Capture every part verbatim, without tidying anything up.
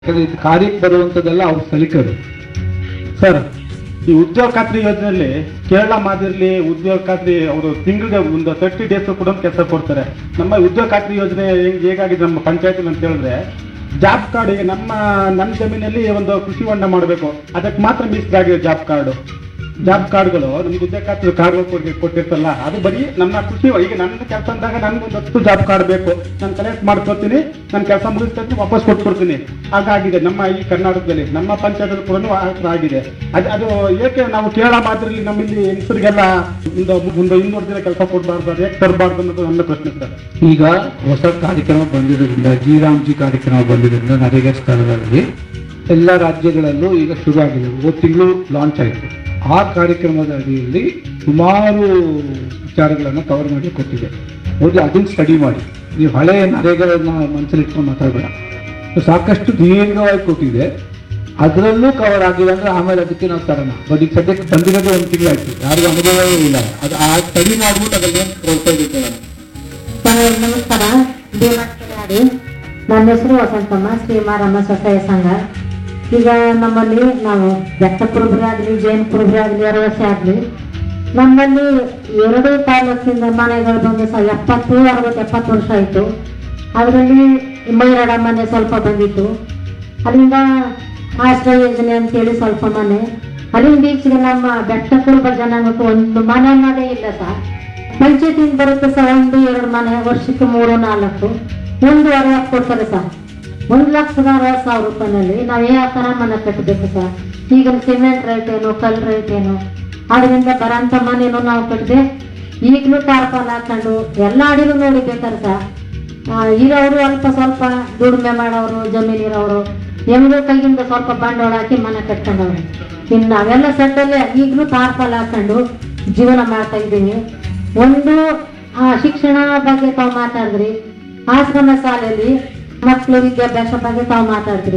ಯಾಕಂದ್ರೆ ಇದು ಕಾರ್ಯಕ್ಕೆ ಬರುವಂಥದ್ದೆಲ್ಲ ಅವ್ರ ಸಲಿಕರು. ಸರ್, ಈ ಉದ್ಯೋಗ ಖಾತ್ರಿ ಯೋಜನೆಯಲ್ಲಿ ಕೇರಳ ಮಾದರಿಯಲ್ಲಿ ಉದ್ಯೋಗ ಖಾತ್ರಿ ಅವರು ತಿಂಗಳಿಗೆ ಒಂದು ತರ್ಟಿ ಡೇಸ್ ಕೂಡ ಕೆಲಸ ಕೊಡ್ತಾರೆ. ನಮ್ಮ ಉದ್ಯೋಗ ಖಾತ್ರಿ ಯೋಜನೆ ಹೆಂಗ್ ಹೇಗಾಗಿದೆ ನಮ್ಮ ಪಂಚಾಯತ್ ಅಂತ ಹೇಳಿದ್ರೆ, ಜಾಬ್ ಕಾರ್ಡ್ ಈಗ ನಮ್ಮ ನನ್ನ ಜಮೀನಲ್ಲಿ ಒಂದು ಕೃಷಿ ಹೊಂಡ ಮಾಡಬೇಕು, ಅದಕ್ಕೆ ಮಾತ್ರ ಮೀಸಲಾಗಿದೆ ಜಾಬ್ ಕಾರ್ಡು. ಜಾಬ್ ಕಾರ್ಡ್ಗಳು ನಮ್ಗೆ ಉದ್ಯೋಗ ಖಾತ್ರಿ ಕಾರ್ಡ್ಗಳು ಕೊಟ್ಟಿರ್ತಲ್ಲ, ಅದು ಬರೀ ನಮ್ಮ ಕೃಷಿ ಈಗ ನನ್ನ ಕೆಲಸ ಅಂದಾಗ ನನ್ಗೊಂದು ಹತ್ತು ಜಾಬ್ ಕಾರ್ಡ್ ಬೇಕು, ನಾನು ಕಲೆಕ್ಟ್ ಮಾಡ್ಕೊತೀನಿ, ನನ್ನ ಕೆಲಸ ಮುಗಿಸ್ತೀನಿ, ವಾಪಸ್ ಕೊಟ್ಕೊಡ್ತೀನಿ. ಹಾಗಾಗಿದೆ ನಮ್ಮ ಈ ಕರ್ನಾಟಕದಲ್ಲಿ, ನಮ್ಮ ಪಂಚಾಯತ್ ಕೂಡ ಆ ಥರ ಆಗಿದೆ. ಅದು ಅದು ಏಕೆ ನಾವು ಕೇರಳ ಮಾದರಿಯಲ್ಲಿ ನಮ್ಮಲ್ಲಿ ಹೆಂಗಸರಿಗೆಲ್ಲ ಒಂದು ಒಂದು ಇನ್ನೂರು ದಿನ ಕೆಲಸ ಕೊಡಬಾರ್ದು, ಅದು ಏಕೆ ತರಬಾರ್ದು ಅನ್ನೋದು ನನ್ನ ಪ್ರಶ್ನೆ ಸರ್. ಈಗ ಹೊಸ ಕಾರ್ಯಕ್ರಮ ಬಂದಿರೋದ್ರಿಂದ, ಜಿ ರಾಮ್ಜಿ ಕಾರ್ಯಕ್ರಮ ಬಂದಿರೋದ್ರಿಂದ ನರೇಗಾ ಸ್ಥಳದಲ್ಲಿ ಎಲ್ಲ ರಾಜ್ಯಗಳಲ್ಲೂ ಈಗ ಶುರು ಆಗಿದೆ. ಒಂದು ತಿಂಗಳು ಲಾಂಚ್ ಆಯಿತು. ಆ ಕಾರ್ಯಕ್ರಮದ ಅಡಿಯಲ್ಲಿ ಸುಮಾರು ವಿಚಾರಗಳನ್ನು ಕವರ್ ಮಾಡಿ ಕೊಟ್ಟಿದೆ. ಹೋಗಿ ಅದನ್ನು ಸ್ಟಡಿ ಮಾಡಿ. ನೀವು ಹಳೆಯ ನರೇಗಾಗಳನ್ನ ಮನಸ್ಸಲ್ಲಿ ಇಟ್ಕೊಂಡು ಮಾತಾಡಬೇಡ. ಸಾಕಷ್ಟು ದೀರ್ಘವಾಗಿ ಕೊಟ್ಟಿದೆ, ಅದರಲ್ಲೂ ಕವರ್ ಆಗಿಲ್ಲ ಅಂದ್ರೆ ಆಮೇಲೆ ಅದಕ್ಕೆ ನಾವು ತರೋಣ. ಬಟ್ ಈಗ ಸದ್ಯಕ್ಕೆ ಬಂದಿರೋದು ಒಂದು ತಿಂಗಳಾಯ್ತು, ಯಾರಿಗೂ ಅನುಭವವೇ ಇಲ್ಲ. ಅದು ಆ ಸ್ಟಡಿ ಮಾಡ್ಬಿಟ್ಟು ಅದರಲ್ಲಿ ಕೊಡ್ತಾ ಇದ್ದೀವಿ. ನಮಸ್ಕಾರ, ನನ್ನ ಹೆಸರು ವಸಂತಮ್ಮ, ಶ್ರೀ ಮಾರಮ್ಮ ಸ್ವಸಹಾಯ ಸಂಘ. ಈಗ ನಮ್ಮಲ್ಲಿ ನಾವು ಬೆಟ್ಟಪುರಬ್ರಿ ಆಗಲಿ ಜೈನಪುರಬ್ರಿ ಆಗಲಿ ಅರವಸೆ ಆಗಲಿ ನಮ್ಮಲ್ಲಿ ಎರಡು ತಾಲೂಕಿಂದ ಮನೆಗಳು ಬಂದು ಸಹ ಎಪ್ಪತ್ತು ಅರವತ್ತು ಎಪ್ಪತ್ತು ವರ್ಷ ಆಯಿತು. ಅದರಲ್ಲಿ ಮೈರಾಡ ಮನೆ ಸ್ವಲ್ಪ ಬಂದಿತ್ತು. ಅಲ್ಲಿಂದ ಆಶ್ರಯ ಯೋಜನೆ ಅಂತೇಳಿ ಸ್ವಲ್ಪ ಮನೆ. ಅಲ್ಲಿಂದ ಈಚೆಗೆ ನಮ್ಮ ಬೆಟ್ಟಪುರ ಜನಾಂಗಕ್ಕೆ ಒಂದು ಮನೆ ಅನ್ನೋದೇ ಇಲ್ಲ ಸರ್. ಪಂಚಾಯತಿಂದ ಬರುತ್ತೆ ಸರ್, ಒಂದು ಎರಡು ಮನೆ, ವರ್ಷಕ್ಕೆ ಮೂರು ನಾಲ್ಕು, ಒಂದು ಅರವತ್ತು ಕೊಡ್ತಾರೆ ಸರ್. ಒಂದು ಲಕ್ಷದ ಅರವತ್ತು ಸಾವಿರ ರೂಪಾಯಿನಲ್ಲಿ ನಾವು ಯಾವ ಥರ ಮನೆ ಕಟ್ಟಬೇಕು ಸರ್? ಈಗ ಸಿಮೆಂಟ್ ರೇಟ್ ಏನು, ಕಲ್ಲು ರೇಟ್ ಏನು, ಅದರಿಂದ ಬರೋಂಥ ಮನೇನು ನಾವು ಕಟ್ಟಿದೆ. ಈಗಲೂ ಟಾರ್ಪಾಲ್ ಹಾಕೊಂಡು ಎಲ್ಲ ಅಡಿಗೂ ನೋಡಿಬೇಕಾರೆ ಸರ್, ಇರೋರು ಅಲ್ಪ ಸ್ವಲ್ಪ ದುಡಿಮೆ ಮಾಡೋರು, ಜಮೀನಿರೋರು ಹೆಂಗೋ ಕೈಯಿಂದ ಸ್ವಲ್ಪ ಬಂಡವಾಳ ಹಾಕಿ ಮನೆ ಕಟ್ಕೊಂಡವ್ರು. ಇನ್ನು ನಾವೆಲ್ಲ ಸೆಟ್ಟಲ್ಲೇ ಈಗಲೂ ಟಾರ್ಪಾಲ್ ಹಾಕೊಂಡು ಜೀವನ ಮಾಡ್ತಾ ಇದ್ದೀವಿ. ಒಂದು ಶಿಕ್ಷಣ ಬಗ್ಗೆ ತಾವು ಮಾತಾಡಿದ್ರಿ, ಆಶ್ರಮ ಶಾಲೆಯಲ್ಲಿ ಮಕ್ಕಳು ವಿದ್ಯಾಭ್ಯಾಸ ಬಗ್ಗೆ ತಾವು ಮಾತಾಡಿದ್ರಿ.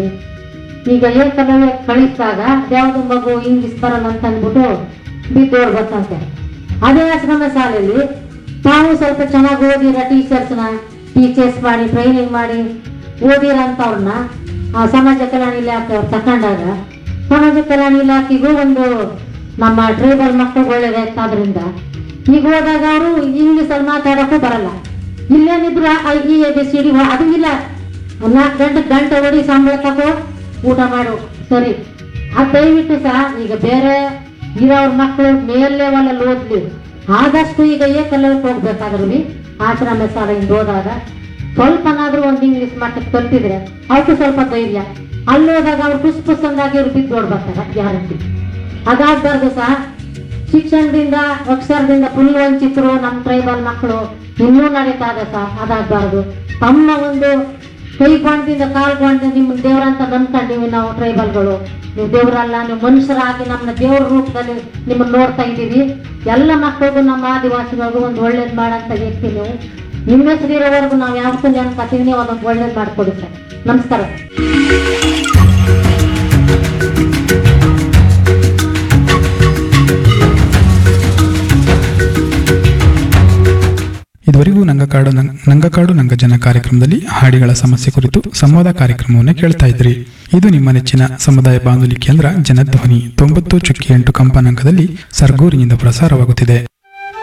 ಈಗ ಏಕಲವ್ಯ ಕಳಿಸಿದಾಗ ಯಾವ್ದು ಮಗು ಇಂಗ್ಲಿಷ್ ಬರಲ್ಲ ಅಂತ ಅಂದ್ಬಿಟ್ಟು ಬಿದ್ದೋರ್ ಗೊತ್ತಂತೆ. ಅದೇ ಆಶ್ರಮ ಶಾಲೆಯಲ್ಲಿ ತಾವು ಸ್ವಲ್ಪ ಚೆನ್ನಾಗಿ ಓದಿರೋ ಟೀಚರ್ಸ್ನ ಟೀಚರ್ಸ್ ಮಾಡಿ ಟ್ರೈನಿಂಗ್ ಮಾಡಿ ಓದಿರೋಂಥವ್ರನ್ನ ಸಮಾಜ ಕಲ್ಯಾಣ ಇಲಾಖೆ ಅವ್ರು ತಕೊಂಡಾಗ ಸಮಾಜ ಕಲ್ಯಾಣ ಇಲಾಖೆಗೂ ಒಂದು ನಮ್ಮ ಟ್ರೈಬಲ್ ಮಕ್ಕಳು ಒಳ್ಳೇದಾಯ್ತಾದ್ರಿಂದ ಈಗ ಹೋದಾಗ ಅವರು ಇಂಗ್ಲಿಷಲ್ಲಿ ಮಾತಾಡೋಕ್ಕೂ ಬರಲ್ಲ. ಇಲ್ಲೇನಿದ್ರು ಈ ಎ ಬಿ ಸಿ ಡಿ ಅದು ಇಲ್ಲ. ನಾಲ್ಕು ಗಂಟೆ ಗಂಟೆ ಹೊಡಿ ಸಂಬಳ ತಗೋ ಊಟ ಮಾಡು ಸರಿ. ಅದು ದಯವಿಟ್ಟು ಸಹ ಈಗ ಬೇರೆ ಇರೋವ್ರ ಮಕ್ಕಳು ಮೇಲ್ ಲೆವೆಲಲ್ಲಿ ಓದ್ಲಿ, ಆದಷ್ಟು ಈಗ ಏಕಲವ್ಯಕ್ಕೆ ಹೋಗ್ಬೇಕಾದ್ರೂ ಆಶ್ರಮ ಶಾಲೆಯಿಂದ ಹೋದಾಗ ಸ್ವಲ್ಪನಾದ್ರೂ ಒಂದು ಇಂಗ್ಲಿಷ್ ಮಟ್ಟಕ್ಕೆ ಕಲ್ತಿದ್ರೆ ಅವಕ್ಕೂ ಸ್ವಲ್ಪ ಧೈರ್ಯ. ಅಲ್ಲಿ ಹೋದಾಗ ಅವ್ರು ಪುಸ್ ಪುಸ್ತಂಗಾಗಿ ಅವ್ರು ಬಿದ್ದು ನೋಡ್ಬರ್ತಾರೆ ಗ್ಯಾರಂಟಿ. ಅದಾಗಬಾರ್ದು ಸಹ. ಶಿಕ್ಷಣದಿಂದ ಅಕ್ಷರದಿಂದ ಫುಲ್ ವಂಚಿತರು ನಮ್ಮ ಟ್ರೈಬಲ್ ಮಕ್ಕಳು ಇನ್ನೂ ನಡೀತಾ ಇದೆ ಸಹ. ಅದಾಗಬಾರ್ದು. ತಮ್ಮ ಒಂದು ಕೈ ಗಾಣದಿಂದ ಕಾಲು ಗಾಣದಿಂದ ನಿಮ್ಮ ದೇವರಂತ ನಂಬ್ಕೊಂಡಿವಿ ನಾವು ಟ್ರೈಬಲ್ಗಳು. ನೀವು ದೇವರಲ್ಲ, ನೀವು ಮನುಷ್ಯರಾಗಿ ನಮ್ಮನ್ನ ದೇವ್ರ ರೂಪದಲ್ಲಿ ನಿಮ್ಮನ್ನ ನೋಡ್ತಾ ಇದ್ದೀವಿ. ಎಲ್ಲ ಮಕ್ಕಳಿಗೂ ನಮ್ಮ ಆದಿವಾಸಿಗಳಿಗೂ ಒಂದು ಒಳ್ಳೇದು ಮಾಡಂತ ವ್ಯಕ್ತಿ ನೀವು. ನಿಮ್ಮ ಹೆಸರಿರೋವರೆಗೂ ನಾವು ಯಾವತ್ತೂ ನೆನ್ಕತ್ತೀವಿ, ನೀವು ಅದೊಂದು ಒಳ್ಳೇದು ಮಾಡ್ಕೊಡಿ ಸರ್. ನಮಸ್ಕಾರ. ಇದುವರೆಗೂ ನಂಗಕಾಡು ನಂಗಕಾಡು ನಂಗಜನ ಕಾರ್ಯಕ್ರಮದಲ್ಲಿ ಹಾಡಿಗಳ ಸಮಸ್ಯೆ ಕುರಿತು ಸಂವಾದ ಕಾರ್ಯಕ್ರಮವನ್ನು ಕೇಳ್ತಾ ಇದ್ರಿ. ಇದು ನಿಮ್ಮ ನೆಚ್ಚಿನ ಸಮುದಾಯ ಬಾನುಲಿ ಕೇಂದ್ರ ಜನಧ್ವನಿ ತೊಂಬತ್ತು ಚುಕ್ಕಿ ಎಂಟು ಕಂಪನಾಂಕದಲ್ಲಿ ಸರ್ಗೂರಿನಿಂದ ಪ್ರಸಾರವಾಗುತ್ತಿದೆ.